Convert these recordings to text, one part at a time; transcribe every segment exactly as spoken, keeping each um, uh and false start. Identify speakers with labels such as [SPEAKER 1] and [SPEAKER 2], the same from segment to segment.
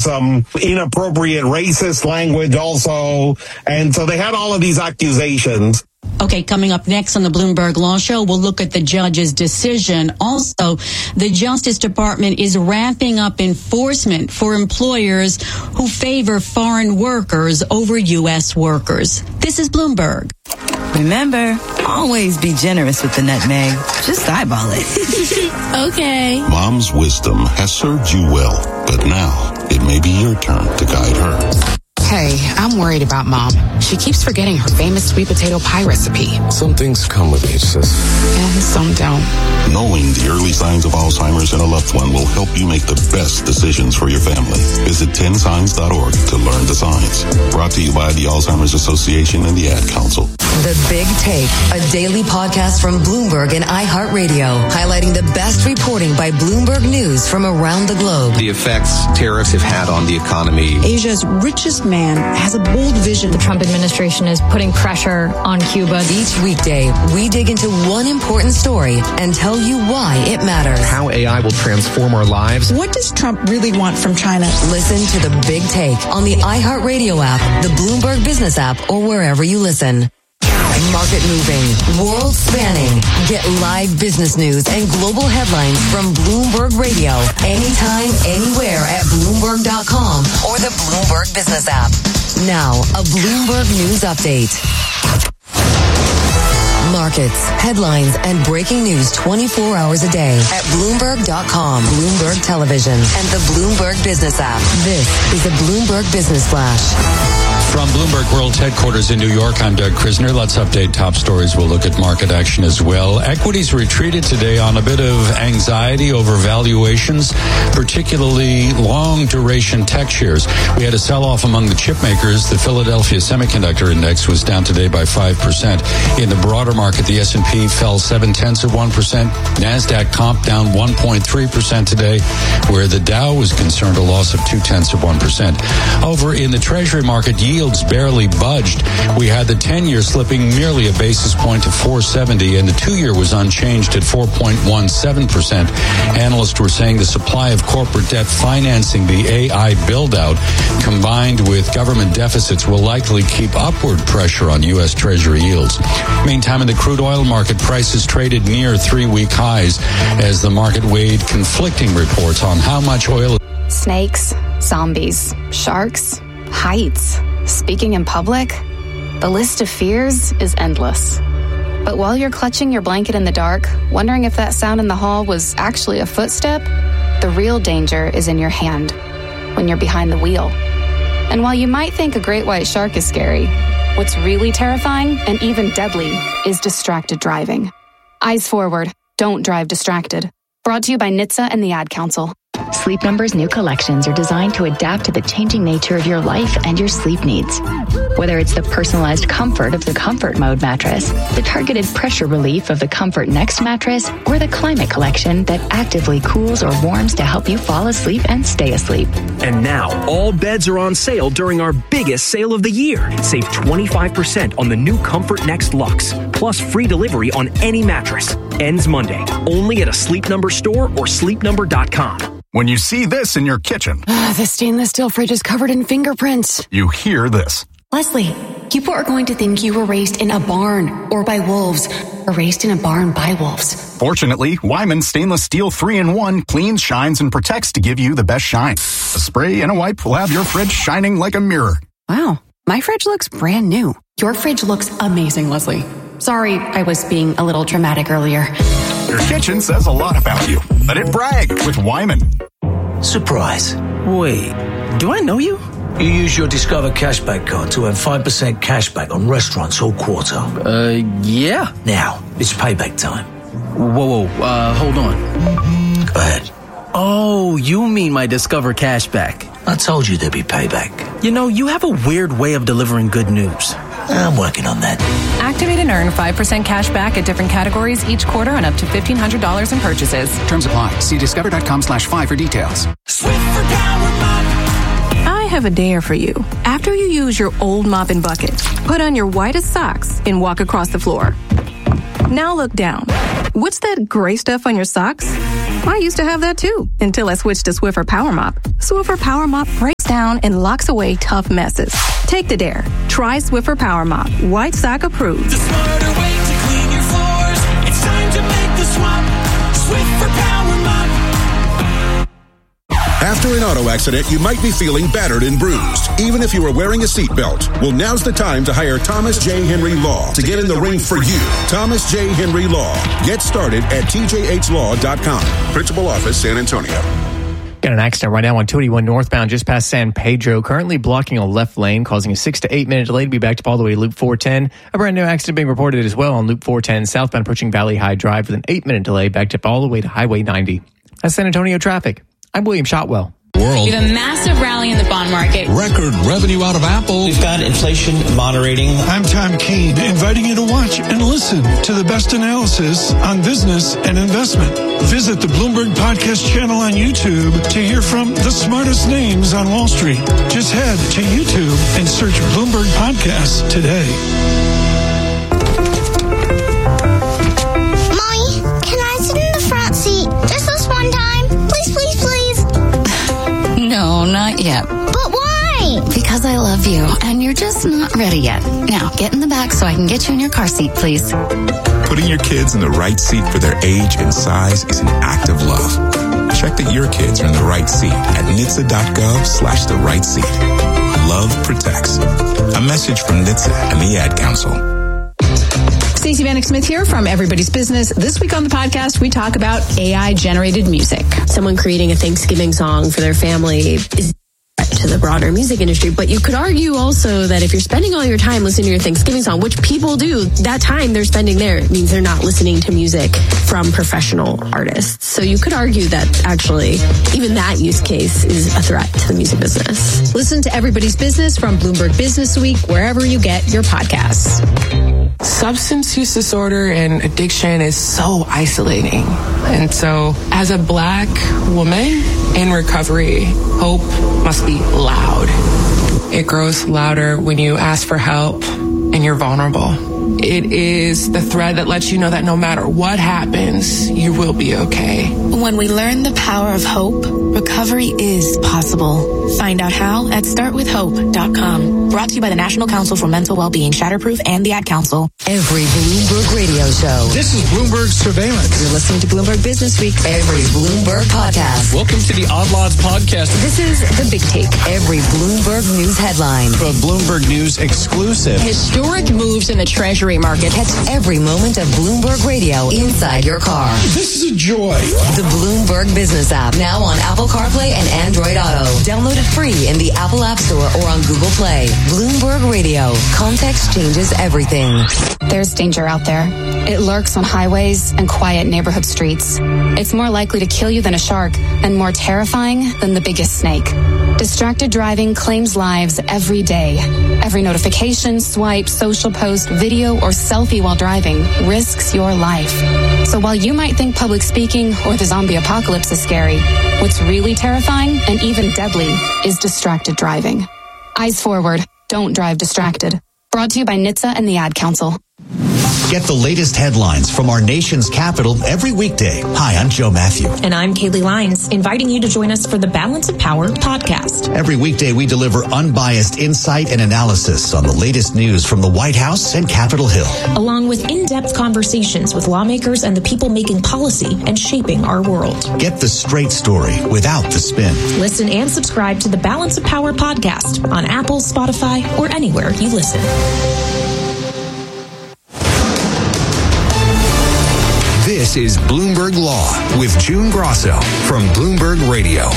[SPEAKER 1] some inappropriate racist language also. And so they had all of these accusations.
[SPEAKER 2] Okay, coming up next on the Bloomberg Law Show, we'll look at the judge's decision. Also, the Justice Department is ramping up enforcement for employers who favor foreign workers over U S workers. This is Bloomberg.
[SPEAKER 3] Remember, always be generous with the nutmeg. Just eyeball it.
[SPEAKER 2] Okay.
[SPEAKER 4] Mom's wisdom has served you well, but now it may be your turn to guide her.
[SPEAKER 5] Hey, I'm worried about Mom. She keeps forgetting her famous sweet potato pie recipe.
[SPEAKER 6] Some things come with age, sis.
[SPEAKER 5] And some don't.
[SPEAKER 4] Knowing the early signs of Alzheimer's in a loved one will help you make the best decisions for your family. Visit ten signs dot org to learn the signs. Brought to you by the Alzheimer's Association and the Ad Council.
[SPEAKER 7] The Big Take, a daily podcast from Bloomberg and iHeartRadio, highlighting the best reporting by Bloomberg News from around the globe.
[SPEAKER 8] The effects tariffs have had on the economy.
[SPEAKER 9] Asia's richest man has a bold vision.
[SPEAKER 10] The Trump administration is putting pressure on Cuba.
[SPEAKER 7] Each weekday, we dig into one important story and tell you why it matters.
[SPEAKER 8] How A I will transform our lives.
[SPEAKER 9] What does Trump really want from China?
[SPEAKER 7] Listen to The Big Take on the iHeartRadio app, the Bloomberg Business app, or wherever you listen. Market moving, world spanning. Get live business news and global headlines from Bloomberg Radio anytime, anywhere at Bloomberg dot com or the Bloomberg Business app. Now, a Bloomberg News update. Markets, headlines, and breaking news twenty-four hours a day at Bloomberg dot com, Bloomberg Television, and the Bloomberg Business app. This is a Bloomberg Business Flash.
[SPEAKER 11] From Bloomberg World's headquarters in New York, I'm Doug Krisner. Let's update top stories. We'll look at market action as well. Equities retreated today on a bit of anxiety over valuations, particularly long-duration tech shares. We had a sell-off among the chip makers. The Philadelphia Semiconductor Index was down today by five percent. In the broader market, the S and P fell seven-tenths of one percent. NASDAQ comp down one point three percent today, where the Dow was concerned a loss of two-tenths of one percent. Over in the Treasury market, yields barely budged. We had the ten-year slipping merely a basis point to four seventy, and the two-year was unchanged at four point one seven percent. Analysts were saying the supply of corporate debt financing the A I build-out, combined with government deficits, will likely keep upward pressure on U S Treasury yields. Meantime, in the crude oil market, prices traded near three-week highs as the market weighed conflicting reports on how much oil.
[SPEAKER 12] Snakes, zombies, sharks, heights. Speaking in public, the list of fears is endless. But while you're clutching your blanket in the dark, wondering if that sound in the hall was actually a footstep, the real danger is in your hand, when you're behind the wheel. And while you might think a great white shark is scary, what's really terrifying and even deadly is distracted driving. Eyes forward, don't drive distracted. Brought to you by N H T S A and the Ad Council.
[SPEAKER 13] Sleep Number's new collections are designed to adapt to the changing nature of your life and your sleep needs. Whether it's the personalized comfort of the Comfort Mode mattress, the targeted pressure relief of the Comfort Next mattress, or the Climate Collection that actively cools or warms to help you fall asleep and stay asleep.
[SPEAKER 14] And now, all beds are on sale during our biggest sale of the year. Save twenty-five percent on the new Comfort Next Luxe, plus free delivery on any mattress. Ends Monday, only at a Sleep Number store or sleep number dot com.
[SPEAKER 15] When you see this in your kitchen,
[SPEAKER 5] Uh, the stainless steel fridge is covered in fingerprints.
[SPEAKER 15] You hear this.
[SPEAKER 16] Leslie, people are going to think you were raised in a barn or by wolves, or raised in a barn by wolves.
[SPEAKER 15] Fortunately, Wyman Stainless Steel three in one cleans, shines, and protects to give you the best shine. A spray and a wipe will have your fridge shining like a mirror.
[SPEAKER 5] Wow, my fridge looks brand new. Your fridge looks amazing, Leslie. Sorry, I was being a little dramatic earlier.
[SPEAKER 15] Your kitchen says a lot about you. Let it brag with Wyman.
[SPEAKER 17] Surprise. Wait, do I know you? You use your Discover Cashback card to earn five percent cashback on restaurants all quarter.
[SPEAKER 18] Uh, yeah.
[SPEAKER 17] Now, it's payback time.
[SPEAKER 18] Whoa, whoa, uh, hold on.
[SPEAKER 17] Go ahead.
[SPEAKER 18] Oh, you mean my Discover Cashback.
[SPEAKER 17] I told you there'd be payback.
[SPEAKER 18] You know, you have a weird way of delivering good news.
[SPEAKER 17] I'm working on that.
[SPEAKER 19] Activate and earn five percent cash back at different categories each quarter on up to fifteen hundred dollars in purchases.
[SPEAKER 20] Terms apply. See discover dot com slash five for details.
[SPEAKER 19] I have a dare for you. After you use your old mop and bucket, put on your whitest socks and walk across the floor. Now look down. What's that gray stuff on your socks? I used to have that too, until I switched to Swiffer Power Mop. Swiffer Power Mop breaks down and locks away tough messes. Take the dare. Try Swiffer Power Mop. White Sock approved.
[SPEAKER 21] The smarter way to clean your floors. It's time to make the swap. Swiffer Power Mop.
[SPEAKER 22] After an auto accident, you might be feeling battered and bruised, even if you were wearing a seatbelt. Well, now's the time to hire Thomas J. Henry Law to get in the ring for you. Thomas J. Henry Law. Get started at T J H law dot com. Principal Office, San Antonio.
[SPEAKER 23] Got an accident right now on two eighty-one northbound just past San Pedro, currently blocking a left lane, causing a six to eight minute delay to be backed up all the way to Loop four ten. A brand new accident being reported as well on Loop four ten southbound approaching Valley High Drive with an eight minute delay backed up all the way to Highway ninety. That's San Antonio traffic. I'm William Shotwell.
[SPEAKER 24] World.
[SPEAKER 25] We have a massive rally in the bond market.
[SPEAKER 24] Record revenue out of Apple.
[SPEAKER 26] We've got inflation moderating.
[SPEAKER 27] I'm Tom Keene, inviting you to watch and listen to the best analysis on business and investment. Visit the Bloomberg Podcast channel on YouTube to hear from the smartest names on Wall Street. Just head to YouTube and search Bloomberg Podcasts today.
[SPEAKER 28] Mommy, can I sit in the front seat just this one time? Please, please, please.
[SPEAKER 29] No, not yet.
[SPEAKER 28] But why?
[SPEAKER 29] Because I love you, and you're just not ready yet. Now, get in the back so I can get you in your car seat, please.
[SPEAKER 30] Putting your kids in the right seat for their age and size is an act of love. Check that your kids are in the right seat at N H T S A dot gov slash the right seat. Love protects. A message from N H T S A and the Ad Council.
[SPEAKER 31] Stacey Vanek Smith here from Everybody's Business. This week on the podcast, we talk about A I-generated music.
[SPEAKER 32] Someone creating a Thanksgiving song for their family is to the broader music industry, but you could argue also that if you're spending all your time listening to your Thanksgiving song, which people do, that time they're spending there, it means they're not listening to music from professional artists. So you could argue that actually even that use case is a threat to the music business.
[SPEAKER 31] Listen to Everybody's Business from Bloomberg Business Week, wherever you get your podcasts.
[SPEAKER 33] Substance use disorder and addiction is so isolating. And so as a Black woman in recovery, hope must be loud. It grows louder when you ask for help and you're vulnerable. It is the thread that lets you know that no matter what happens, you will be okay.
[SPEAKER 34] When we learn the power of hope, recovery is possible. Find out how at start with hope dot com. Brought to you by the National Council for Mental Wellbeing, Shatterproof, and the Ad Council.
[SPEAKER 7] Every Bloomberg radio show.
[SPEAKER 27] This is Bloomberg Surveillance.
[SPEAKER 31] You're listening to Bloomberg Business Week.
[SPEAKER 7] Every Bloomberg podcast.
[SPEAKER 24] Welcome to the Odd Lots podcast.
[SPEAKER 31] This is The Big Take.
[SPEAKER 7] Every Bloomberg news headline.
[SPEAKER 26] A Bloomberg News exclusive.
[SPEAKER 31] Historic moves in the Treasury market.
[SPEAKER 7] Catch every moment of Bloomberg Radio inside your car.
[SPEAKER 27] This is a joy.
[SPEAKER 7] The Bloomberg Business app, now on Apple CarPlay and Android Auto. Download it free in the Apple App Store or on Google Play. Bloomberg Radio. Context changes everything.
[SPEAKER 12] There's danger out there. It lurks on highways and quiet neighborhood streets. It's more likely to kill you than a shark and more terrifying than the biggest snake. Distracted driving claims lives every day. Every notification, swipe, social post, video, or selfie while driving risks your life. So while you might think public speaking or the zombie apocalypse is scary, what's really terrifying and even deadly is distracted driving. Eyes forward. Don't drive distracted. Brought to you by N H T S A and the Ad Council.
[SPEAKER 35] Get the latest headlines from our nation's capital every weekday. Hi, I'm Joe Matthew.
[SPEAKER 36] And I'm Kaylee Lyons, inviting you to join us for the Balance of Power podcast.
[SPEAKER 35] Every weekday, we deliver unbiased insight and analysis on the latest news from the White House and Capitol Hill,
[SPEAKER 36] along with in-depth conversations with lawmakers and the people making policy and shaping our world.
[SPEAKER 35] Get the straight story without the spin.
[SPEAKER 36] Listen and subscribe to the Balance of Power podcast on Apple, Spotify, or anywhere you listen.
[SPEAKER 37] This is Bloomberg Law with June Grosso from Bloomberg Radio.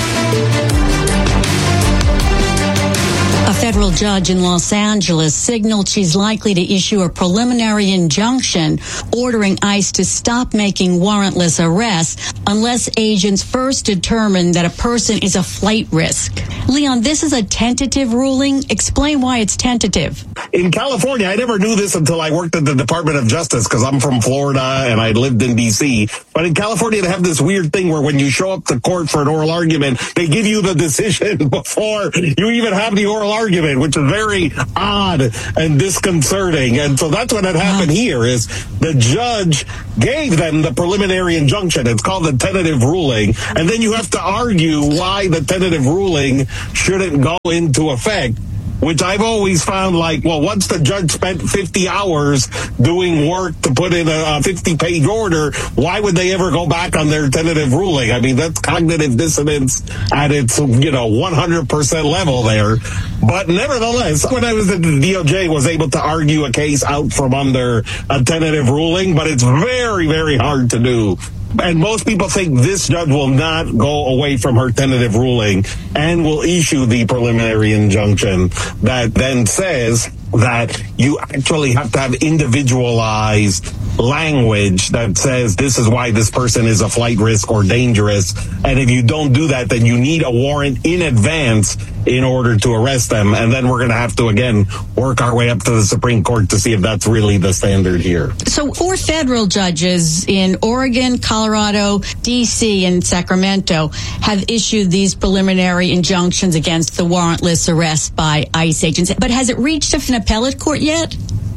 [SPEAKER 2] A federal judge in Los Angeles signaled she's likely to issue a preliminary injunction ordering ICE to stop making warrantless arrests unless agents first determine that a person is a flight risk. Leon, this is a tentative ruling. Explain why it's tentative.
[SPEAKER 1] In California, I never knew this until I worked at the Department of Justice because I'm from Florida and I lived in D C. But in California, they have this weird thing where when you show up to court for an oral argument, they give you the decision before you even have the oral argument. argument, which is very odd and disconcerting. And so that's what had happened here is the judge gave them the preliminary injunction. It's called the tentative ruling. And then you have to argue why the tentative ruling shouldn't go into effect, which I've always found like, well, once the judge spent fifty hours doing work to put in a fifty-page order, why would they ever go back on their tentative ruling? I mean, that's cognitive dissonance at its, you know, one hundred percent level there. But nevertheless, when I was at the D O J, was able to argue a case out from under a tentative ruling, but it's very, very hard to do. And most people think this judge will not go away from her tentative ruling and will issue the preliminary injunction that then says that you actually have to have individualized language that says this is why this person is a flight risk or dangerous. And if you don't do that, then you need a warrant in advance in order to arrest them. And then we're going to have to, again, work our way up to the Supreme Court to see if that's really the standard here.
[SPEAKER 2] So four federal judges in Oregon, Colorado, D C, and Sacramento have issued these preliminary injunctions against the warrantless arrest by ICE agents. But has it reached an appellate court yet?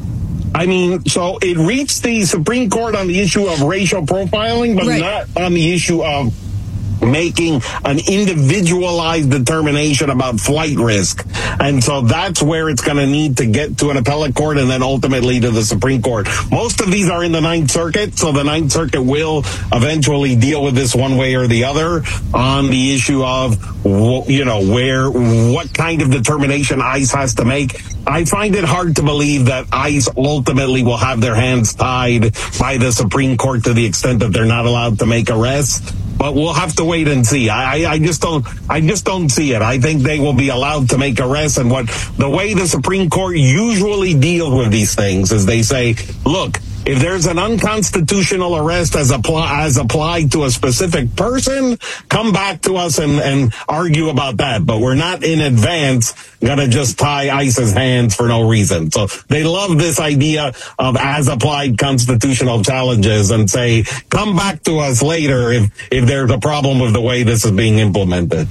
[SPEAKER 1] I mean, so it reached the Supreme Court on the issue of racial profiling, but right. not on the issue of making an individualized determination about flight risk. And so that's where it's going to need to get to an appellate court and then ultimately to the Supreme Court. Most of these are in the Ninth Circuit, so the Ninth Circuit will eventually deal with this one way or the other on the issue of, you know, where, what kind of determination ICE has to make. I find it hard to believe that ICE ultimately will have their hands tied by the Supreme Court to the extent that they're not allowed to make arrests. But we'll have to wait and see. I, I just don't. I just don't see it. I think they will be allowed to make arrests. And what the way the Supreme Court usually deals with these things is they say, "Look, if there's an unconstitutional arrest as apply as applied to a specific person, come back to us and, and argue about that. But we're not in advance gonna just tie ICE's hands for no reason." So they love this idea of as applied constitutional challenges and say, come back to us later if, if there's a problem with the way this is being implemented.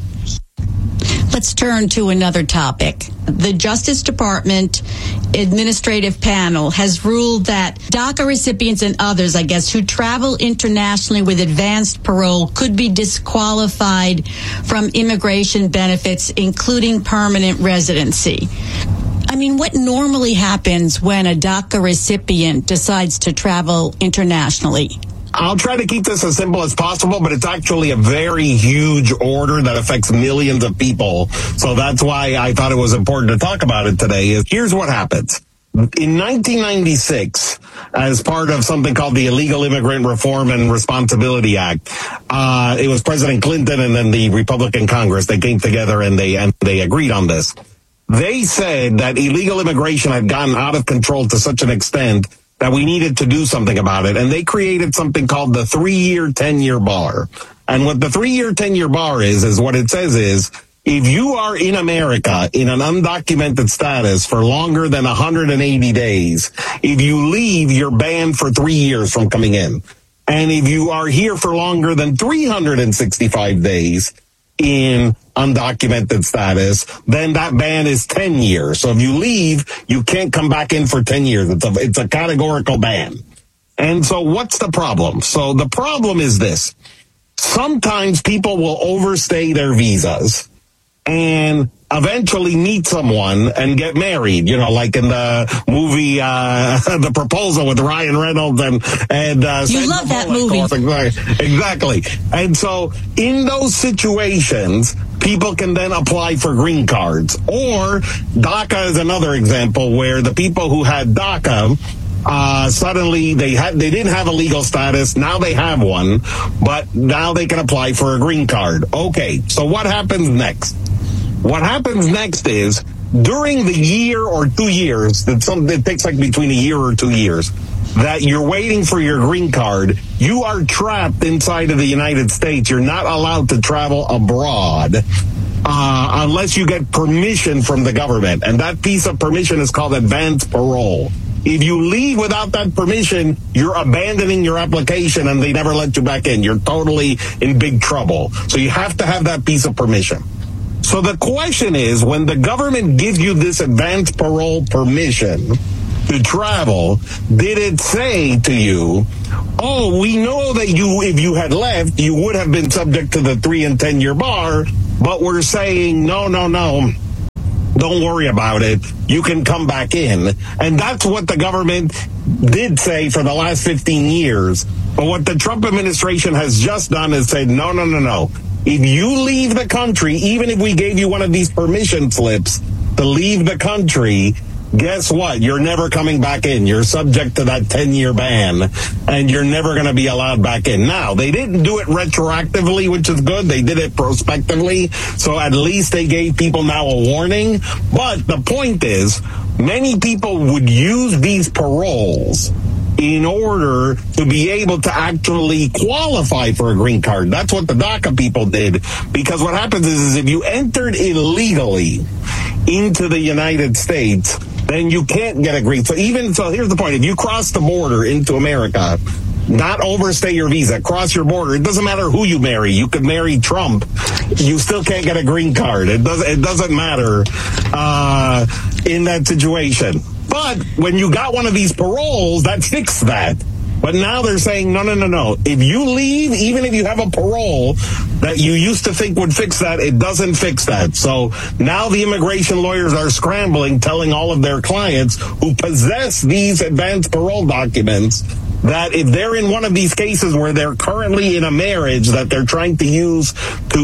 [SPEAKER 2] Let's turn to another topic. The Justice Department Administrative Panel has ruled that DACA recipients and others, I guess, who travel internationally with advanced parole could be disqualified from immigration benefits, including permanent residency. I mean, what normally happens when a DACA recipient decides to travel internationally?
[SPEAKER 1] I'll try to keep this as simple as possible, but it's actually a very huge order that affects millions of people. So that's why I thought it was important to talk about it today. Here's what happens. In nineteen ninety-six, as part of something called the Illegal Immigrant Reform and Responsibility Act, uh, it was President Clinton and then the Republican Congress. They came together and they, and they agreed on this. They said that illegal immigration had gotten out of control to such an extent that we needed to do something about it. And they created something called the three-year, ten-year bar. And what the three-year, ten-year bar is, is what it says is, if you are in America in an undocumented status for longer than one hundred eighty days, if you leave, you're banned for three years from coming in. And if you are here for longer than three hundred sixty-five days in undocumented status, then that ban is ten years. So if you leave, you can't come back in for ten years. It's a, it's a categorical ban. And so what's the problem? So the problem is this. Sometimes people will overstay their visas and eventually meet someone and get married, you know, like in the movie, uh, The Proposal with Ryan Reynolds and, and, uh,
[SPEAKER 2] you love that movie.
[SPEAKER 1] Exactly. And so in those situations, people can then apply for green cards. Or DACA is another example where the people who had DACA, uh, suddenly they had, they didn't have a legal status. Now they have one, but now they can apply for a green card. Okay. So what happens next? What happens next is during the year or two years, that some, it takes like between a year or two years, that you're waiting for your green card, you are trapped inside of the United States. You're not allowed to travel abroad uh, unless you get permission from the government. And that piece of permission is called advance parole. If you leave without that permission, you're abandoning your application and they never let you back in. You're totally in big trouble. So you have to have that piece of permission. So the question is, when the government gives you this advance parole permission to travel, did it say to you, oh, we know that you, if you had left, you would have been subject to the three and ten year bar, but we're saying, no, no, no, don't worry about it. You can come back in. And that's what the government did say for the last fifteen years. But what the Trump administration has just done is said, no, no, no, no. If you leave the country, even if we gave you one of these permission slips to leave the country, guess what? You're never coming back in. You're subject to that ten year ban, and you're never going to be allowed back in. Now, they didn't do it retroactively, which is good. They did it prospectively, so at least they gave people now a warning. But the point is, many people would use these paroles in order to be able to actually qualify for a green card. That's what the DACA people did. Because what happens is, is if you entered illegally into the United States, then you can't get a green. So even, so here's the point. If you cross the border into America, not overstay your visa, cross your border, it doesn't matter who you marry. You could marry Trump. You still can't get a green card. It doesn't, it doesn't matter uh, in that situation. But when you got one of these paroles, that fixed that. But now they're saying, no, no, no, no. If you leave, even if you have a parole that you used to think would fix that, it doesn't fix that. So now the immigration lawyers are scrambling, telling all of their clients who possess these advance parole documents that if they're in one of these cases where they're currently in a marriage that they're trying to use to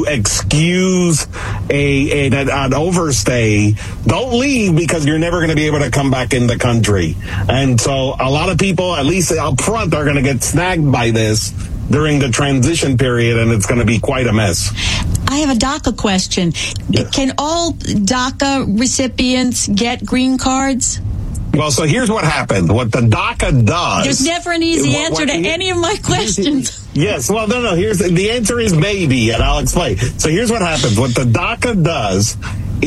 [SPEAKER 1] excuse a, a an, an overstay, don't leave, because you're never going to be able to come back in the country. And so a lot of people, at least up front, are going to get snagged by this during the transition period, and it's going to be quite a mess.
[SPEAKER 2] I have a DACA question. Yeah. Can all DACA recipients get green cards?
[SPEAKER 1] Well, so here's what happened. What the DACA does...
[SPEAKER 2] There's never an easy what, answer what, to any of my questions.
[SPEAKER 1] Yes, well, no, no. Here's the, the answer is maybe, and I'll explain. So here's what happens. What the DACA does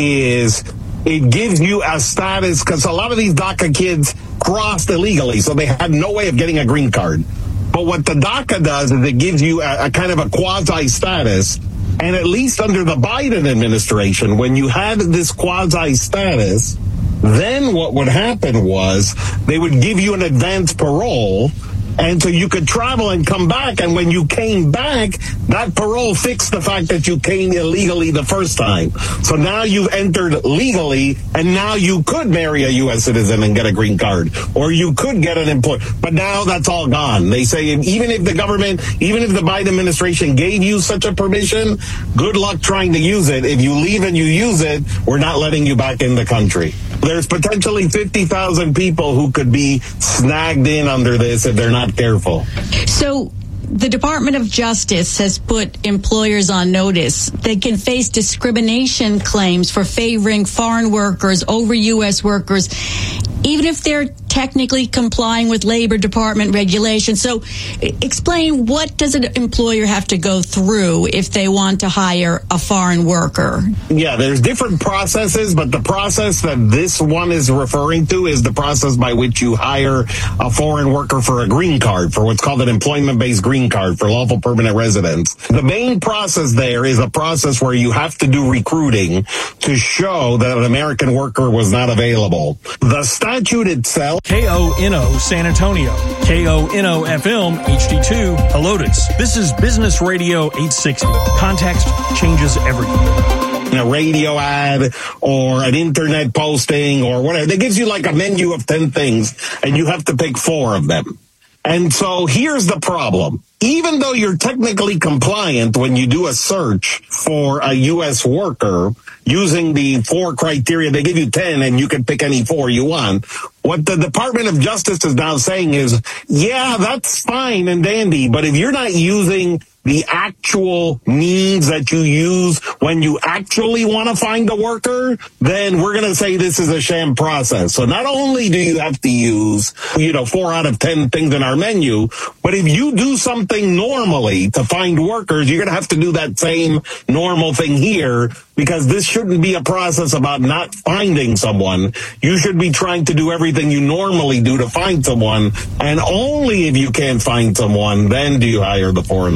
[SPEAKER 1] is it gives you a status, because a lot of these DACA kids crossed illegally, so they had no way of getting a green card. But what the DACA does is it gives you a, a kind of a quasi-status, and at least under the Biden administration, when you had this quasi-status, then what would happen was they would give you an advance parole, and so you could travel and come back, and when you came back, that parole fixed the fact that you came illegally the first time. So now you've entered legally, and now you could marry a U S citizen and get a green card, or you could get an employer. But now that's all gone. They say even if the government, even if the Biden administration gave you such a permission, good luck trying to use it. If you leave and you use it, we're not letting you back in the country. There's potentially fifty thousand people who could be snagged in under this if they're not careful.
[SPEAKER 2] So the Department of Justice has put employers on notice. They can face discrimination claims for favoring foreign workers over U S workers, even if they're technically complying with Labor Department regulations. So explain, what does an employer have to go through if they want to hire a foreign worker?
[SPEAKER 1] Yeah, there's different processes, but the process that this one is referring to is the process by which you hire a foreign worker for a green card, for what's called an employment-based green card for lawful permanent residence. The main process there is a process where you have to do recruiting to show that an American worker was not available. The statute itself,
[SPEAKER 24] K O N O San Antonio, K O N O F M H D two Helotes. This is Business Radio eight sixty. Context changes everything.
[SPEAKER 1] A radio ad or an internet posting or whatever. It gives you like a menu of ten things, and you have to pick four of them. And so here's the problem. Even though you're technically compliant when you do a search for a U S worker using the four criteria, they give you ten and you can pick any four you want. What the Department of Justice is now saying is, yeah, that's fine and dandy, but if you're not using the actual means that you use when you actually want to find a worker, then we're going to say this is a sham process. So not only do you have to use, you know, four out of ten things in our menu, but if you do something normally to find workers, you're going to have to do that same normal thing here, because this shouldn't be a process about not finding someone. You should be trying to do everything you normally do to find someone, and only if you can't find someone, then do you hire the foreign worker.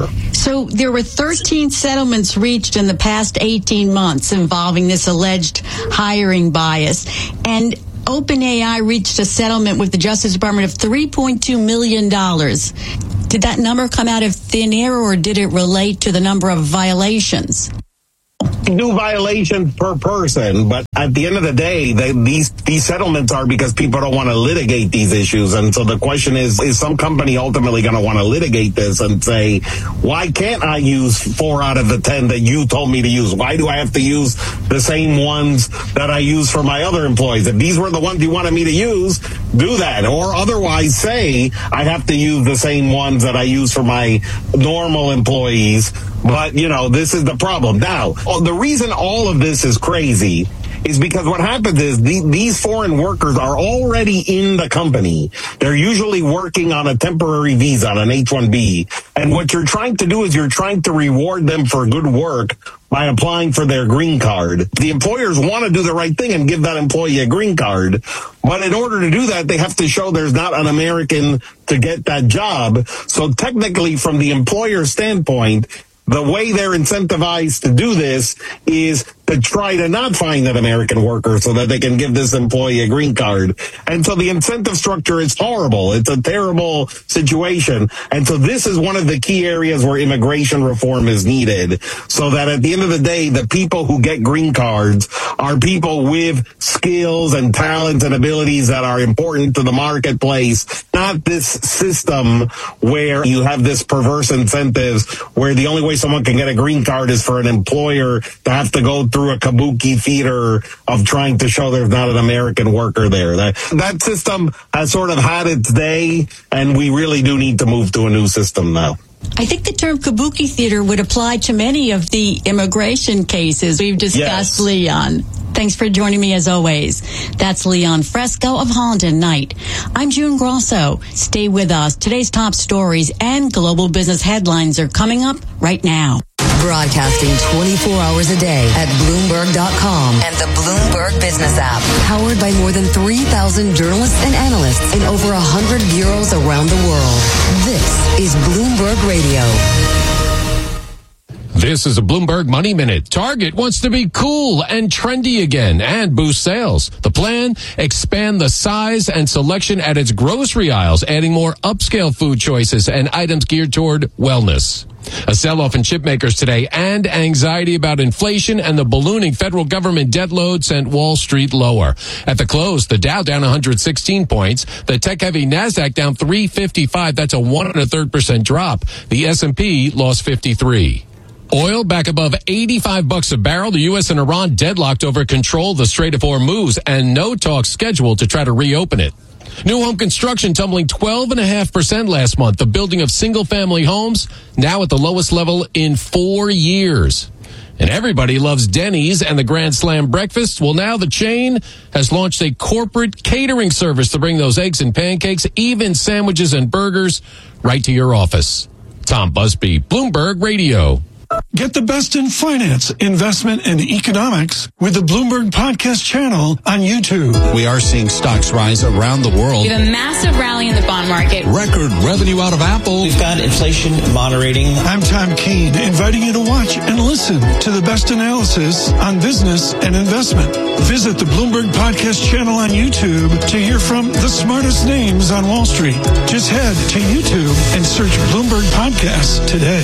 [SPEAKER 2] So there were thirteen settlements reached in the past eighteen months involving this alleged hiring bias. And OpenAI reached a settlement with the Justice Department of three point two million dollars. Did that number come out of thin air, or did it relate to the number of violations?
[SPEAKER 1] New violations per person, but at the end of the day, they, these these settlements are because people don't want to litigate these issues. And so the question is, is some company ultimately going to want to litigate this and say, why can't I use four out of the ten that you told me to use? Why do I have to use the same ones that I use for my other employees? If these were the ones you wanted me to use, do that. Or otherwise say, I have to use the same ones that I use for my normal employees. But, you know, this is the problem. Now, the reason all of this is crazy is because what happens is the, these foreign workers are already in the company. They're usually working on a temporary visa, on an H one B. And what you're trying to do is you're trying to reward them for good work by applying for their green card. The employers want to do the right thing and give that employee a green card. But in order to do that, they have to show there's not an American to get that job. So technically, from the employer standpoint, the way they're incentivized to do this is to try to not find an American worker so that they can give this employee a green card. And so the incentive structure is horrible. It's a terrible situation. And so this is one of the key areas where immigration reform is needed, so that at the end of the day, the people who get green cards are people with skills and talents and abilities that are important to the marketplace, not this system where you have this perverse incentives where the only way someone can get a green card is for an employer to have to go through a kabuki theater of trying to show there's not an American worker there. That that system has sort of had its day, and we really do need to move to a new system now.
[SPEAKER 2] I think the term kabuki theater would apply to many of the immigration cases we've discussed, yes. Leon. Thanks for joining me as always. That's Leon Fresco of Holland and Knight. I'm June Grosso. Stay with us. Today's top stories and global business headlines are coming up right now.
[SPEAKER 7] Broadcasting twenty-four hours a day at Bloomberg dot com and the Bloomberg Business app. Powered by more than three thousand journalists and analysts in over one hundred bureaus around the world. This is Bloomberg Radio.
[SPEAKER 3] This is a Bloomberg Money Minute. Target wants to be cool and trendy again and boost sales. The plan? Expand the size and selection at its grocery aisles, adding more upscale food choices and items geared toward wellness. A sell-off in chip makers today, and anxiety about inflation and the ballooning federal government debt load sent Wall Street lower. At the close, the Dow down one hundred sixteen points, the tech-heavy NASDAQ down three fifty-five. That's a one and a third percent drop. The S and P lost fifty-three. Oil back above eighty-five bucks a barrel. The U S and Iran deadlocked over control of the Strait of Hormuz, and no talks scheduled to try to reopen it. New home construction tumbling twelve point five percent last month. The building of single-family homes now at the lowest level in four years. And everybody loves Denny's and the Grand Slam breakfast. Well, now the chain has launched a corporate catering service to bring those eggs and pancakes, even sandwiches and burgers, right to your office. Tom Busby, Bloomberg Radio.
[SPEAKER 27] Get the best in finance, investment, and economics with the Bloomberg Podcast channel on YouTube.
[SPEAKER 35] We are seeing stocks rise around the world.
[SPEAKER 25] We have a massive rally in the bond market.
[SPEAKER 35] Record revenue out of Apple.
[SPEAKER 26] We've got inflation moderating.
[SPEAKER 27] I'm Tom Keene, inviting you to watch and listen to the best analysis on business and investment. Visit the Bloomberg Podcast channel on YouTube to hear from the smartest names on Wall Street. Just head to YouTube and search Bloomberg Podcasts today.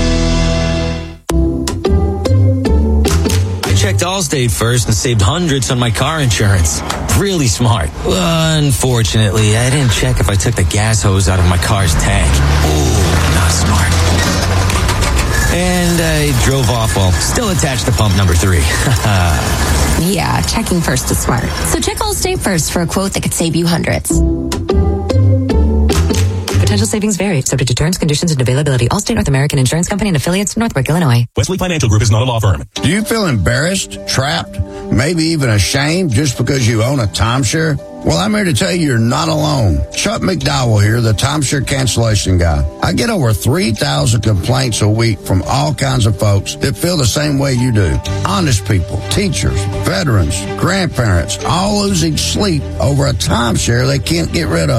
[SPEAKER 4] Checked Allstate first and saved hundreds on my car insurance. Really smart. Unfortunately, I didn't check if I took the gas hose out of my car's tank. Ooh, not smart. And I drove off while still attached to pump number three.
[SPEAKER 29] Yeah, checking first is smart. So check Allstate first for a quote that could save you hundreds. Potential savings vary, subject to terms, conditions, and availability. Allstate North American Insurance Company and affiliates, Northbrook, Illinois.
[SPEAKER 5] Wesley Financial Group is not a law firm.
[SPEAKER 6] Do you feel embarrassed, trapped, maybe even ashamed just because you own a timeshare? Well, I'm here to tell you you're not alone. Chuck McDowell here, the timeshare cancellation guy. I get over three thousand complaints a week from all kinds of folks that feel the same way you do. Honest people, teachers, veterans, grandparents, all losing sleep over a timeshare they can't get rid of.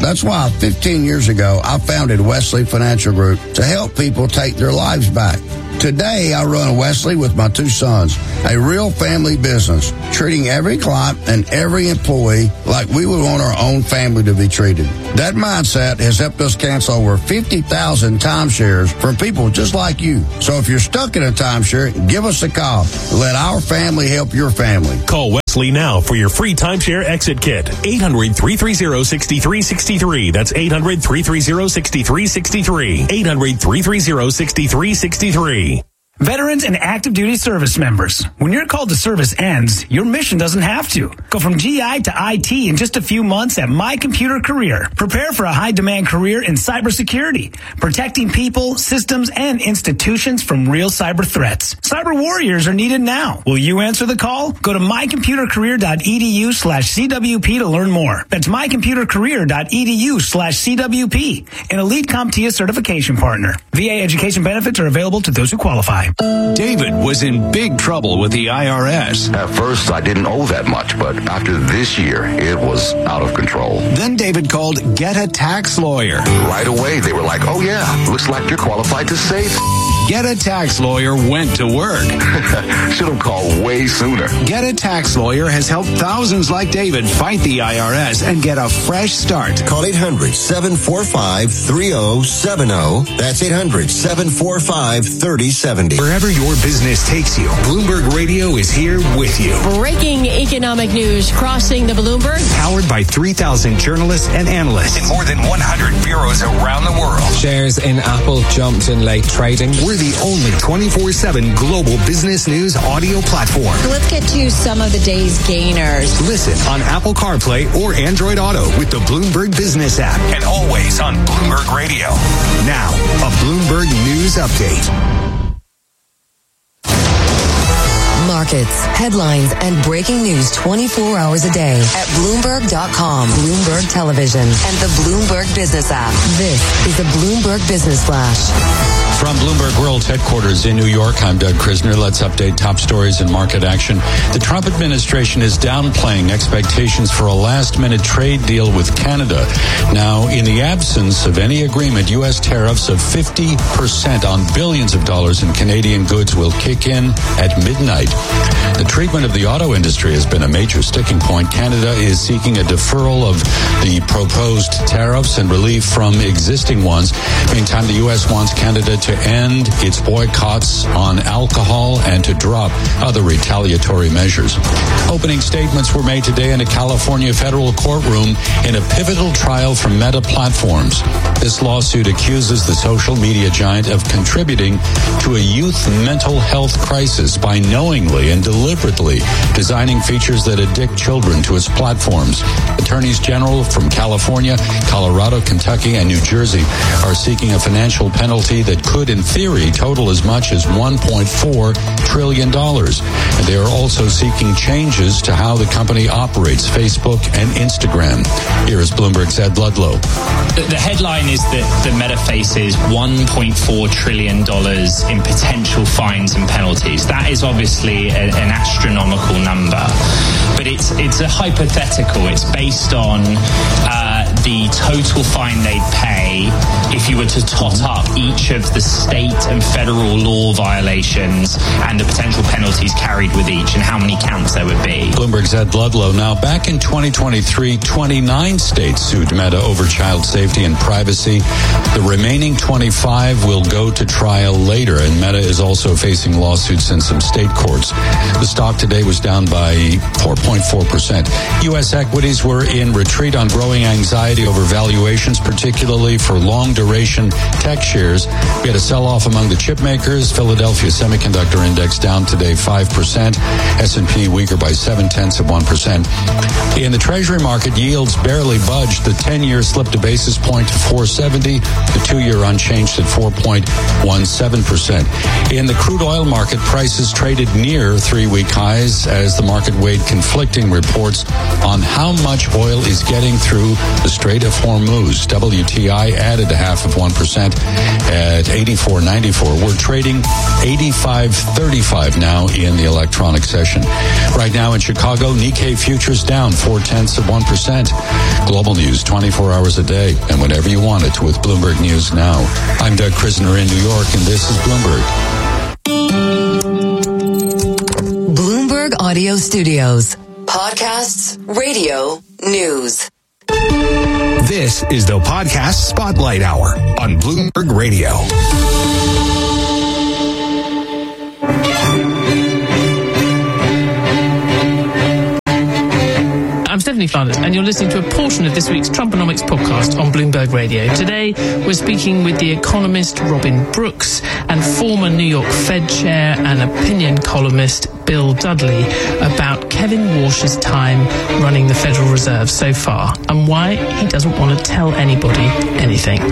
[SPEAKER 6] That's why fifteen years ago, I founded Wesley Financial Group to help people take their lives back. Today, I run Wesley with my two sons, a real family business, treating every client and every employee like we would want our own family to be treated. That mindset has helped us cancel over fifty thousand timeshares from people just like you. So if you're stuck in a timeshare, give us a call. Let our family help your family.
[SPEAKER 5] Call Wesley now for your free timeshare exit kit. eight hundred, three three zero, six three six three. That's eight hundred, three three zero, six three six three. eight hundred, three three zero, six three six three.
[SPEAKER 8] Veterans and active duty service members, when your call to service ends, your mission doesn't have to. Go from G I to I T in just a few months at My Computer Career. Prepare for a high-demand career in cybersecurity, protecting people, systems, and institutions from real cyber threats. Cyber warriors are needed now. Will you answer the call? Go to mycomputercareer.edu slash CWP to learn more. That's mycomputercareer.edu slash CWP, an elite CompTIA certification partner. V A education benefits are available to those who qualify.
[SPEAKER 9] David was in big trouble with the I R S.
[SPEAKER 10] At first, I didn't owe that much, but after this year, it was out of control.
[SPEAKER 9] Then David called Get a Tax Lawyer.
[SPEAKER 10] Right away, they were like, oh yeah, looks like you're qualified to save.
[SPEAKER 9] Get a Tax Lawyer went to work.
[SPEAKER 10] Should have called way sooner.
[SPEAKER 9] Get a Tax Lawyer has helped thousands like David fight the I R S and get a fresh start.
[SPEAKER 11] Call eight hundred, seven four five, three oh seven oh. That's eight hundred, seven four five, three oh seven oh.
[SPEAKER 37] Wherever your business takes you, Bloomberg Radio is here with you.
[SPEAKER 13] Breaking economic news crossing the Bloomberg.
[SPEAKER 37] Powered by three thousand journalists and analysts in more than one hundred bureaus around the world.
[SPEAKER 14] Shares in Apple jumped in late trading.
[SPEAKER 37] We're the only twenty-four seven global business news audio platform.
[SPEAKER 13] So let's get to some of the day's gainers.
[SPEAKER 37] Listen on Apple CarPlay or Android Auto with the Bloomberg Business app. And always on Bloomberg Radio. Now, a Bloomberg News Update.
[SPEAKER 7] Markets, headlines, and breaking news twenty-four hours a day at Bloomberg dot com, Bloomberg Television, and the Bloomberg Business app. This is the Bloomberg Business Flash.
[SPEAKER 3] From Bloomberg World Headquarters in New York, I'm Doug Krisner. Let's update top stories and market action. The Trump administration is downplaying expectations for a last-minute trade deal with Canada. Now, in the absence of any agreement, U S tariffs of fifty percent on billions of dollars in Canadian goods will kick in at midnight. The treatment of the auto industry has been a major sticking point. Canada is seeking a deferral of the proposed tariffs and relief from existing ones. Meantime, the U S wants Canada to end its boycotts on alcohol and to drop other retaliatory measures. Opening statements were made today in a California federal courtroom in a pivotal trial for Meta Platforms. This lawsuit accuses the social media giant of contributing to a youth mental health crisis by knowingly and deliberately designing features that addict children to its platforms. Attorneys general from California, Colorado, Kentucky, and New Jersey are seeking a financial penalty that could, in theory, total as much as one point four trillion dollars. And they are also seeking changes to how the company operates Facebook and Instagram. Here is Bloomberg's Ed Ludlow.
[SPEAKER 15] The, the headline is that the Meta faces one point four trillion dollars in potential fines and penalties. That is obviously a, an astronomical number, but it's it's a hypothetical. It's based on uh, the total fine they'd pay if you were to tot up each of the state and federal law violations and the potential penalties carried with each and how many counts there would be.
[SPEAKER 3] Bloomberg's Ed Ludlow. Now, back in twenty twenty-three, twenty-nine states sued Meta over child safety and privacy. The remaining twenty-five will go to trial later, and Meta is also facing lawsuits in some state courts. The stock today was down by four point four percent. U S equities were in retreat on growing anxiety over valuations, particularly for long-duration tech shares. We had a sell-off among the chip makers. Philadelphia Semiconductor Index down today five percent. S and P weaker by seven-tenths of one percent. In the Treasury market, yields barely budged. The ten-year slipped a basis point to four seventy. The two-year unchanged at four point one seven percent. In the crude oil market, prices traded near three-week highs as the market weighed conflicting reports on how much oil is getting through the Strait of Hormuz. W T I added a half
[SPEAKER 12] half of one percent at eighty-four ninety-four. We're trading eighty-five thirty-five now in the electronic session. Right now in Chicago, Nikkei futures down four tenths of one percent. Global news twenty-four hours a day and whenever you want it with Bloomberg News Now. I'm Doug Krisner in New York, and this is Bloomberg.
[SPEAKER 7] Bloomberg Audio Studios. Podcasts, radio, news.
[SPEAKER 37] This is the Podcast Spotlight Hour on Bloomberg Radio.
[SPEAKER 16] I'm Stephanie Flanders, and you're listening to a portion of this week's Trumponomics podcast on Bloomberg Radio. Today, we're speaking with the economist Robin Brooks and former New York Fed chair and opinion columnist Bill Dudley about Kevin Warsh's time running the Federal Reserve so far and why he doesn't want to tell anybody anything.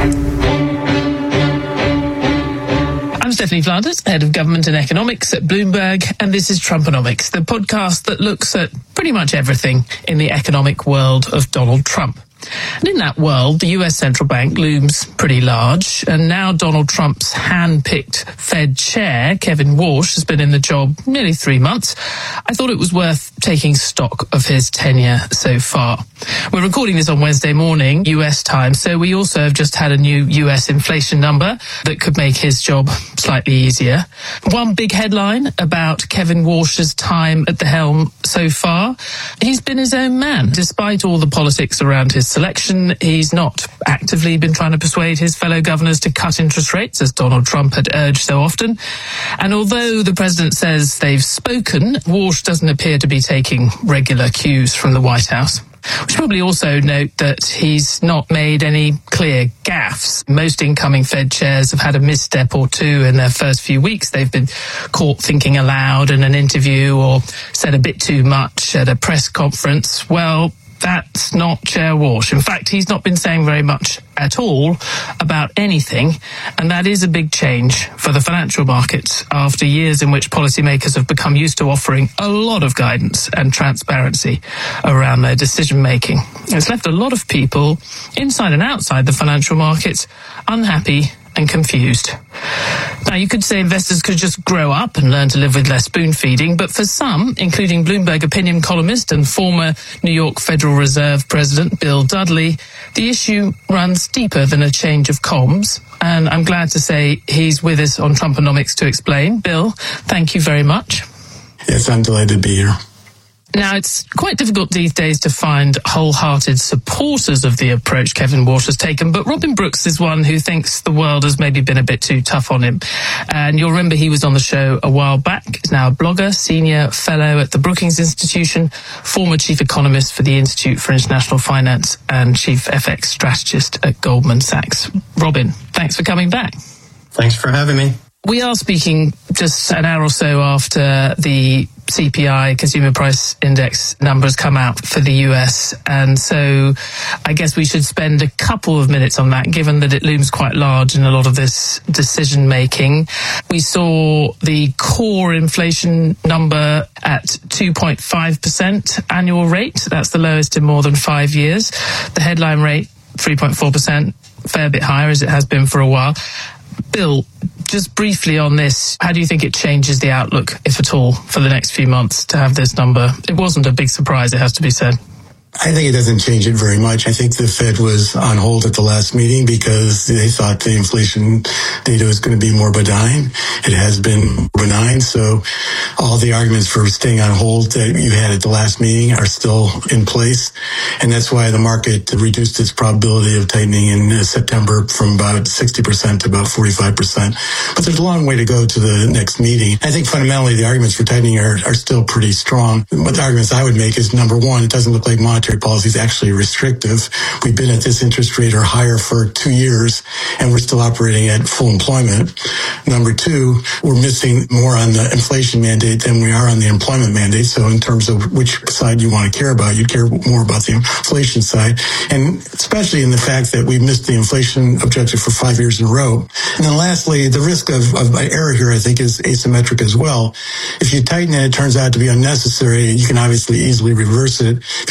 [SPEAKER 16] I'm Stephanie Flanders, head of government and economics at Bloomberg, and this is Trumponomics, the podcast that looks at pretty much everything in the economic world of Donald Trump. And in that world, the U S central bank looms pretty large, and now Donald Trump's hand-picked Fed chair, Kevin Warsh, has been in the job nearly three months. I thought it was worth taking stock of his tenure so far. We're recording this on Wednesday morning, U S time, so we also have just had a new U S inflation number that could make his job slightly easier. One big headline about Kevin Warsh's time at the helm so far: he's been his own man. Despite all the politics around his selection, he's not actively been trying to persuade his fellow governors to cut interest rates, as Donald Trump had urged so often. And although the president says they've spoken, Warsh doesn't appear to be taking regular cues from the White House. We should probably also note that he's not made any clear gaffes. Most incoming Fed chairs have had a misstep or two in their first few weeks. They've been caught thinking aloud in an interview or said a bit too much at a press conference. Well, that's not Chair Warsh. In fact, he's not been saying very much at all about anything, and that is a big change for the financial markets after years in which policymakers have become used to offering a lot of guidance and transparency around their decision-making. It's left a lot of people inside and outside the financial markets unhappy and confused. Now, you could say investors could just grow up and learn to live with less spoon-feeding, but for some, including Bloomberg opinion columnist and former New York Federal Reserve President Bill Dudley, the issue runs deeper than a change of comms, and I'm glad to say he's with us on Trumponomics to explain. Bill, thank you very much.
[SPEAKER 17] Yes, I'm delighted to be here.
[SPEAKER 16] Now, it's quite difficult these days to find wholehearted supporters of the approach Kevin Warsh has taken, but Robin Brooks is one who thinks the world has maybe been a bit too tough on him. And you'll remember he was on the show a while back. He's now a blogger, senior fellow at the Brookings Institution, former chief economist for the Institute for International Finance, and chief F X strategist at Goldman Sachs. Robin, thanks for coming back.
[SPEAKER 17] Thanks for having me.
[SPEAKER 16] We are speaking just an hour or so after the C P I, Consumer Price Index, numbers come out for the U S. And so I guess we should spend a couple of minutes on that, given that it looms quite large in a lot of this decision making. We saw the core inflation number at two point five percent annual rate. That's the lowest in more than five years. The headline rate, three point four percent, a fair bit higher as it has been for a while. Bill, just briefly on this, how do you think it changes the outlook, if at all, for the next few months to have this number? It wasn't a big surprise, it has to be said.
[SPEAKER 17] I think it doesn't change it very much. I think the Fed was on hold at the last meeting because they thought the inflation data was going to be more benign. It has been benign, so all the arguments for staying on hold that you had at the last meeting are still in place, and that's why the market reduced its probability of tightening in September from about sixty percent to about forty-five percent. But there's a long way to go to the next meeting. I think fundamentally the arguments for tightening are, are still pretty strong. But the arguments I would make is, number one, it doesn't look like monetary policy is actually restrictive. We've been at this interest rate or higher for two years, and we're still operating at full employment. Number two, we're missing more on the inflation mandate than we are on the employment mandate. So in terms of which side you want to care about, you care more about the inflation side, and especially in the fact that we missed the inflation objective for five years in a row. And then lastly, the risk of, of error here, I think, is asymmetric as well. If you tighten it, it turns out to be unnecessary. You can obviously easily reverse it. If you don't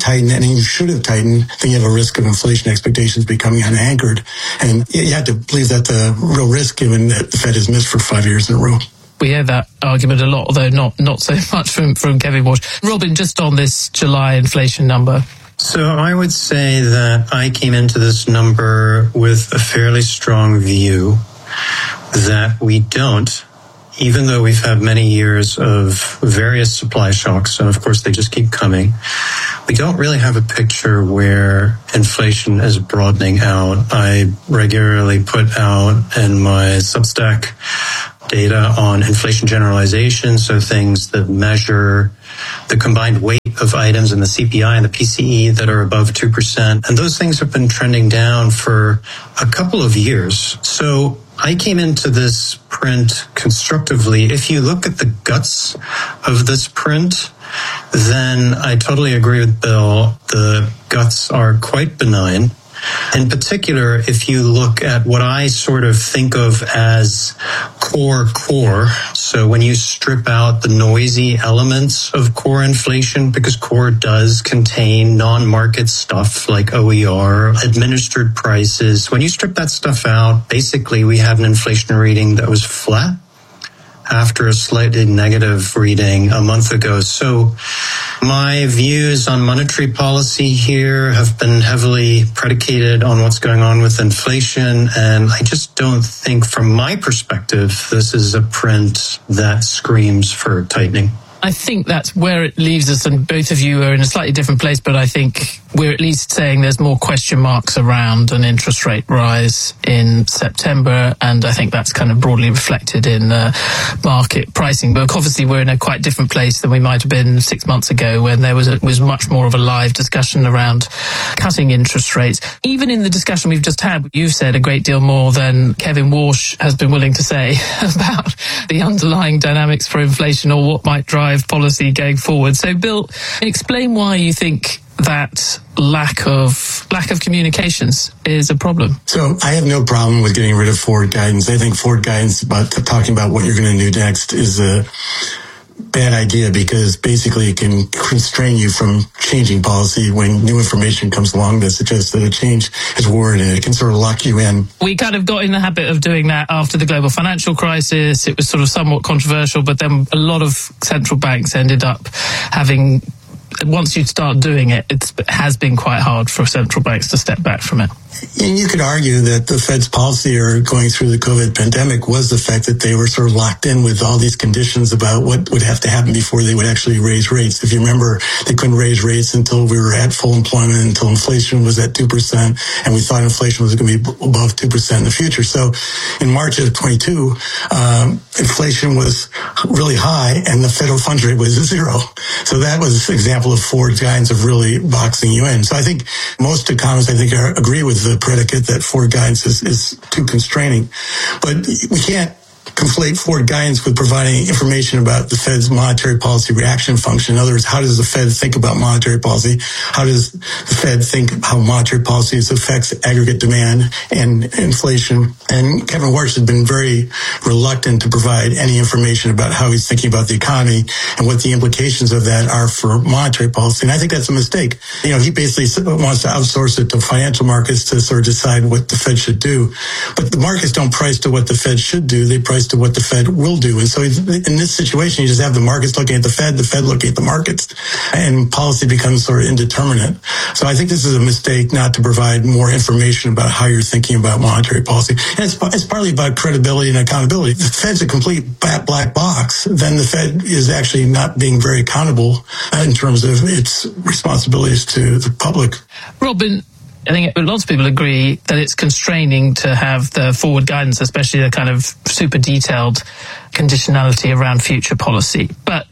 [SPEAKER 17] tighten and you should have tightened, then you have a risk of inflation expectations becoming unanchored. And you have to believe that the real risk, given that the Fed has missed for five years in a row.
[SPEAKER 16] We hear that argument a lot, although not, not so much from, from Kevin Walsh. Robin, just on this July inflation number.
[SPEAKER 1] So I would say that I came into this number with a fairly strong view that we don't, even though we've had many years of various supply shocks, and of course they just keep coming, we don't really have a picture where inflation is broadening out. I regularly put out in my Substack data on inflation generalization, so things that measure the combined weight of items in the C P I and the P C E that are above two percent. And those things have been trending down for a couple of years. So I came into this print constructively. If you look at the guts of this print, then I totally agree with Bill. The guts are quite benign. In particular, if you look at what I sort of think of as core core, so when you strip out the noisy elements of core inflation, because core does contain non-market stuff like O E R, administered prices, when you strip that stuff out, basically we have an inflation reading that was flat after a slightly negative reading a month ago. So my views on monetary policy here have been heavily predicated on what's going on with inflation, and I just don't think, from my perspective, this is a print that screams for tightening.
[SPEAKER 16] I think that's where it leaves us, and both of you are in a slightly different place, but I think we're at least saying there's more question marks around an interest rate rise in September, and I think that's kind of broadly reflected in uh, market pricing. But obviously we're in a quite different place than we might have been six months ago, when there was a, was much more of a live discussion around cutting interest rates. Even in the discussion we've just had, you've said a great deal more than Kevin Walsh has been willing to say about the underlying dynamics for inflation or what might drive policy going forward. So, Bill, explain why you think that lack of lack of communications is a problem.
[SPEAKER 17] So I have no problem with getting rid of forward guidance. I think forward guidance about talking about what you're going to do next is a bad idea, because basically it can constrain you from changing policy when new information comes along that suggests that a change is warranted. It can sort of lock you in.
[SPEAKER 16] We kind of got in the habit of doing that after the global financial crisis. It was sort of somewhat controversial, but then a lot of central banks ended up having, once you start doing it, it's, it has been quite hard for central banks to step back from it.
[SPEAKER 17] And you could argue that the Fed's policy or going through the COVID pandemic was the fact that they were sort of locked in with all these conditions about what would have to happen before they would actually raise rates. If you remember, they couldn't raise rates until we were at full employment, until inflation was at two percent, and we thought inflation was going to be above two percent in the future. So in March of twenty-two, um, inflation was really high and the federal funds rate was zero. So that was an example of forward guidance of really boxing you in. So I think most economists, I think, are, agree with the predicate that forward guidance is, is too constraining. But we can't conflate forward guidance with providing information about the Fed's monetary policy reaction function. In other words, how does the Fed think about monetary policy? How does the Fed think how monetary policy affects aggregate demand and inflation? And Kevin Walsh has been very reluctant to provide any information about how he's thinking about the economy and what the implications of that are for monetary policy. And I think that's a mistake. You know, he basically wants to outsource it to financial markets to sort of decide what the Fed should do. But the markets don't price to what the Fed should do. They price to what the Fed will do. And so in this situation, you just have the markets looking at the Fed, the Fed looking at the markets, and policy becomes sort of indeterminate. So I think this is a mistake not to provide more information about how you're thinking about monetary policy. And it's, it's partly about credibility and accountability. If the Fed's a complete black box, then the Fed is actually not being very accountable in terms of its responsibilities to the public.
[SPEAKER 16] Robin, I think lots of people agree that it's constraining to have the forward guidance, especially the kind of super detailed conditionality around future policy. But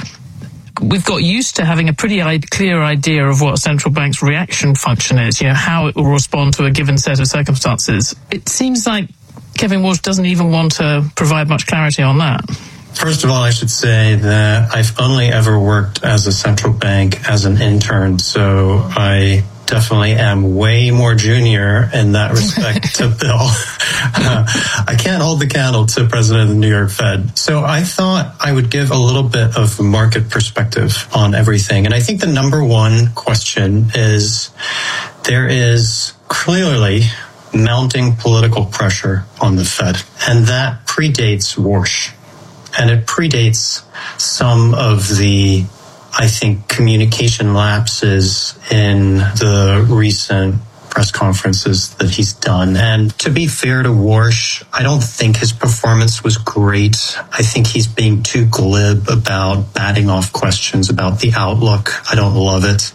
[SPEAKER 16] we've got used to having a pretty clear idea of what a central bank's reaction function is, you know, how it will respond to a given set of circumstances. It seems like Kevin Walsh doesn't even want to provide much clarity on that.
[SPEAKER 1] First of all, I should say that I've only ever worked as a central bank as an intern, so I definitely am way more junior in that respect to Bill. Uh, I can't hold the candle to President of the New York Fed. So I thought I would give a little bit of market perspective on everything. And I think the number one question is there is clearly mounting political pressure on the Fed, and that predates Warsh. And it predates some of the, I think, communication lapses in the recent press conferences that he's done. And to be fair to Warsh, I don't think his performance was great. I think he's being too glib about batting off questions about the outlook. I don't love it.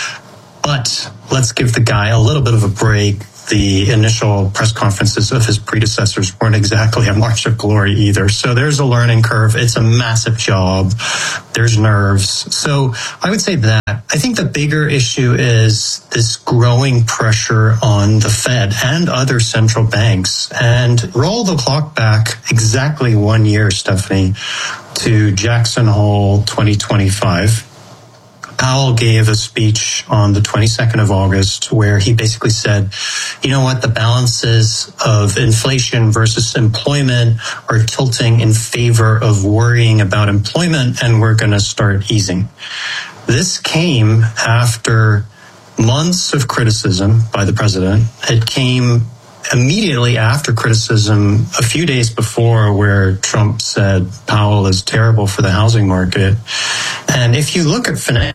[SPEAKER 1] But let's give the guy a little bit of a break. The initial press conferences of his predecessors weren't exactly a march of glory either. So there's a learning curve. It's a massive job. There's nerves. So I would say that. I think the bigger issue is this growing pressure on the Fed and other central banks. And roll the clock back exactly one year, Stephanie, to Jackson Hole twenty twenty-five. Powell gave a speech on the twenty-second of August where he basically said, you know what, the balances of inflation versus employment are tilting in favor of worrying about employment, and we're going to start easing. This came after months of criticism by the president. It came immediately after criticism a few days before where Trump said Powell is terrible for the housing market. And if you look at finance,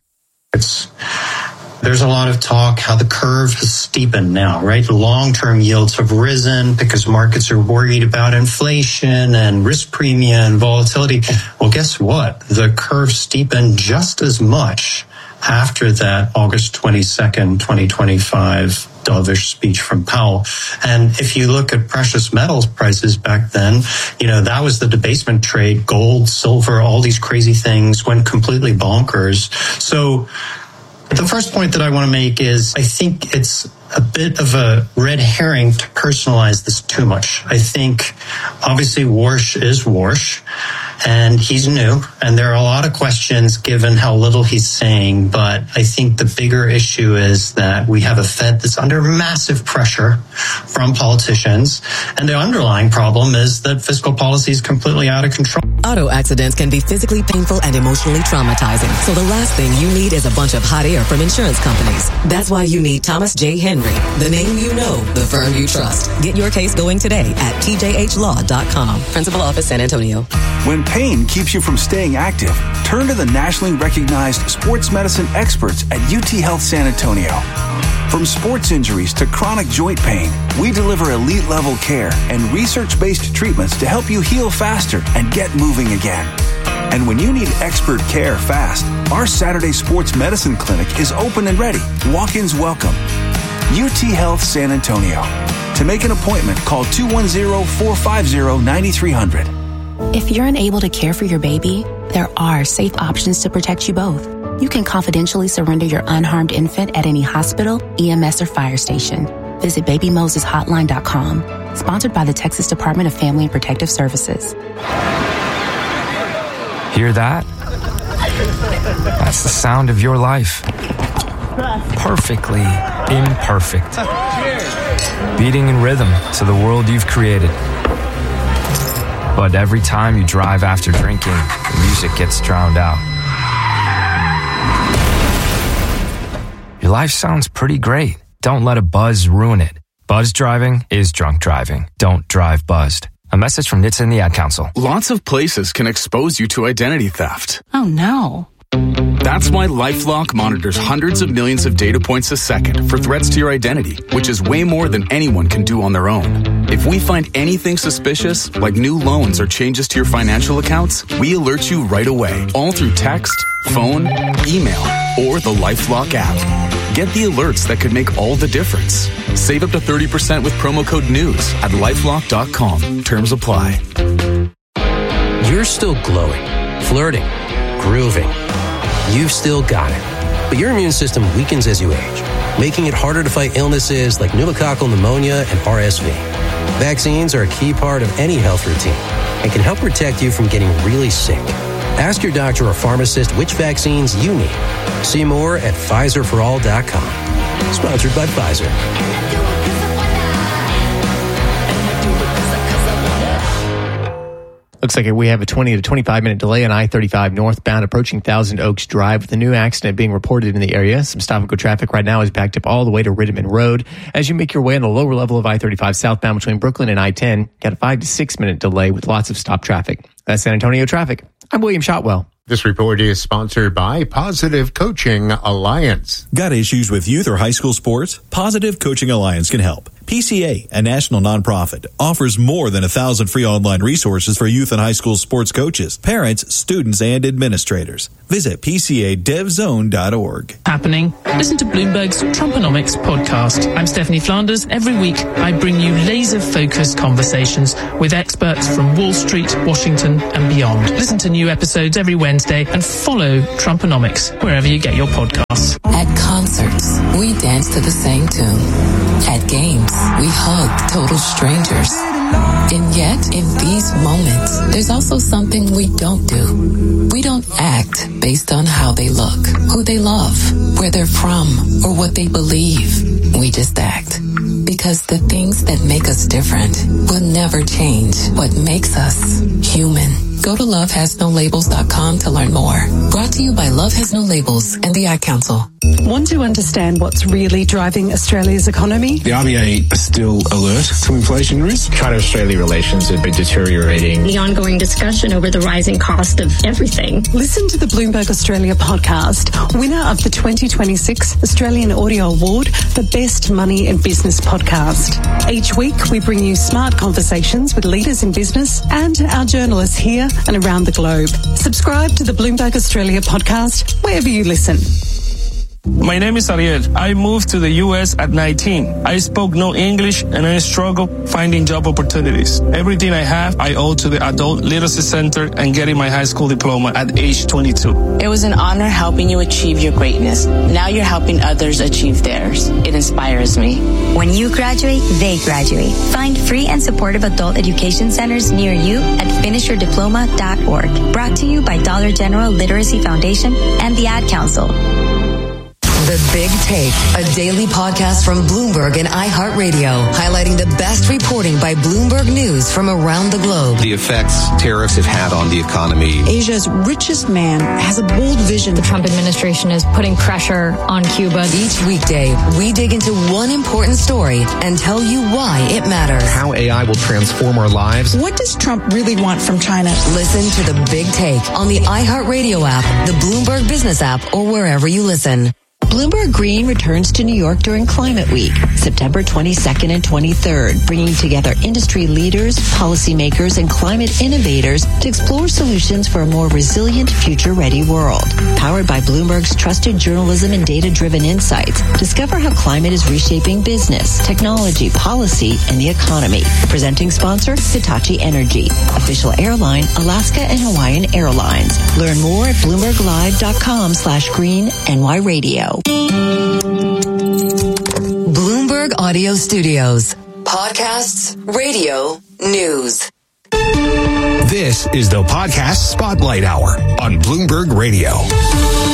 [SPEAKER 1] there's a lot of talk how the curve has steepened now, right? Long-term yields have risen because markets are worried about inflation and risk premium and volatility. Well, guess what? The curve steepened just as much after that August twenty-second, twenty twenty-five dovish speech from Powell. And if you look at precious metals prices back then, you know, that was the debasement trade. Gold, silver, all these crazy things went completely bonkers. So the first point that I want to make is I think it's a bit of a red herring to personalize this too much. I think obviously Warsh is Warsh, and he's new, and there are a lot of questions given how little he's saying, but I think the bigger issue is that we have a Fed that's under massive pressure from politicians, and the underlying problem is that fiscal policy is completely out of control.
[SPEAKER 2] Auto accidents can be physically painful and emotionally traumatizing, so the last thing you need is a bunch of hot air from insurance companies. That's why you need Thomas J. Henry, the name you know, the firm you trust. Get your case going today at T J H law dot com. Principal Office, San Antonio.
[SPEAKER 9] When pain keeps you from staying active, turn to the nationally recognized sports medicine experts at U T Health San Antonio. From sports injuries to chronic joint pain, we deliver elite-level care and research-based treatments to help you heal faster and get moving again. And when you need expert care fast, our Saturday Sports Medicine Clinic is open and ready. Walk-ins welcome. U T Health San Antonio. To make an appointment, call two one zero, four five zero, nine three zero zero.
[SPEAKER 18] If you're unable to care for your baby, there are safe options to protect you both. You can confidentially surrender your unharmed infant at any hospital, E M S, or fire station. Visit baby moses hotline dot com. Sponsored by the Texas Department of Family and Protective Services.
[SPEAKER 19] Hear that? That's the sound of your life. Perfectly imperfect. Beating in rhythm to the world you've created. But every time you drive after drinking, the music gets drowned out. Your life sounds pretty great. Don't let a buzz ruin it. Buzz driving is drunk driving. Don't drive buzzed. A message from N H T S A and the Ad Council.
[SPEAKER 20] Lots of places can expose you to identity theft.
[SPEAKER 18] Oh, no.
[SPEAKER 20] That's why LifeLock monitors hundreds of millions of data points a second for threats to your identity, which is way more than anyone can do on their own. If we find anything suspicious, like new loans or changes to your financial accounts, we alert you right away, all through text, phone, email, or the LifeLock app. Get the alerts that could make all the difference. Save up to thirty percent with promo code NEWS at lifelock dot com. Terms apply.
[SPEAKER 21] You're still glowing, flirting, grooving. You've still got it. But your immune system weakens as you age, making it harder to fight illnesses like pneumococcal pneumonia and R S V. Vaccines are a key part of any health routine and can help protect you from getting really sick. Ask your doctor or pharmacist which vaccines you need. See more at Pfizer for all dot com. Sponsored by Pfizer.
[SPEAKER 4] Looks like we have a twenty to twenty-five minute delay on I thirty-five northbound approaching Thousand Oaks Drive with a new accident being reported in the area. Some stop-and-go traffic right now is backed up all the way to Riddiman Road. As you make your way on the lower level of I thirty-five southbound between Brooklyn and I ten, got a five to six minute delay with lots of stop traffic. That's San Antonio traffic. I'm William Shotwell.
[SPEAKER 6] This report is sponsored by Positive Coaching Alliance.
[SPEAKER 22] Got issues with youth or high school sports? Positive Coaching Alliance can help. P C A, a national nonprofit, offers more than a thousand free online resources for youth and high school sports coaches, parents, students, and administrators. Visit P C A dev zone dot org.
[SPEAKER 16] Happening. Listen to Bloomberg's Trumponomics podcast. I'm Stephanie Flanders. Every week, I bring you laser-focused conversations with experts from Wall Street, Washington, and beyond. Listen to new episodes every Wednesday and follow Trumponomics wherever you get your podcasts.
[SPEAKER 2] At concerts, we dance to the same tune. At games, we hug total strangers. And yet, in these moments, there's also something we don't do. We don't act based on how they look, who they love, where they're from, or what they believe. We just act. Because the things that make us different will never change what makes us human. Go to love has no labels dot com to learn more. Brought to you by Love Has No Labels and the Ad Council.
[SPEAKER 23] Want to understand what's really driving Australia's economy?
[SPEAKER 24] The R B A are still alert to inflation risk.
[SPEAKER 25] China-Australia relations have been deteriorating.
[SPEAKER 26] The ongoing discussion over the rising cost of everything.
[SPEAKER 23] Listen to the Bloomberg Australia podcast, winner of the twenty twenty-six Australian Audio Award for Best Money and Business Podcast. Each week, we bring you smart conversations with leaders in business and our journalists here and around the globe. Subscribe to the Bloomberg Australia podcast wherever you listen.
[SPEAKER 27] My name is Ariel. I moved to the U S at nineteen. I spoke no English and I struggled finding job opportunities. Everything I have, I owe to the Adult Literacy Center and getting my high school diploma at age twenty-two.
[SPEAKER 28] It was an honor helping you achieve your greatness. Now you're helping others achieve theirs. It inspires me.
[SPEAKER 29] When you graduate, they graduate. Find free and supportive adult education centers near you at finish your diploma dot org. Brought to you by Dollar General Literacy Foundation and the Ad Council.
[SPEAKER 7] The Big Take, a daily podcast from Bloomberg and iHeartRadio, highlighting the best reporting by Bloomberg News from around the globe.
[SPEAKER 30] The effects tariffs have had on the economy.
[SPEAKER 31] Asia's richest man has a bold vision.
[SPEAKER 32] The Trump administration is putting pressure on Cuba.
[SPEAKER 7] Each weekday, we dig into one important story and tell you why it matters.
[SPEAKER 30] How A I will transform our lives.
[SPEAKER 31] What does Trump really want from China?
[SPEAKER 7] Listen to The Big Take on the iHeartRadio app, the Bloomberg Business app, or wherever you listen.
[SPEAKER 33] Bloomberg Green returns to New York during Climate Week, September twenty-second and twenty-third, bringing together industry leaders, policymakers, and climate innovators to explore solutions for a more resilient, future-ready world. Powered by Bloomberg's trusted journalism and data-driven insights, discover how climate is reshaping business, technology, policy, and the economy. Presenting sponsor, Hitachi Energy. Official airline, Alaska and Hawaiian Airlines. Learn more at bloomberglive.com slash green NY radio.
[SPEAKER 7] Bloomberg Audio Studios. Podcasts, radio, news.
[SPEAKER 37] This is the Podcast Spotlight Hour on Bloomberg Radio.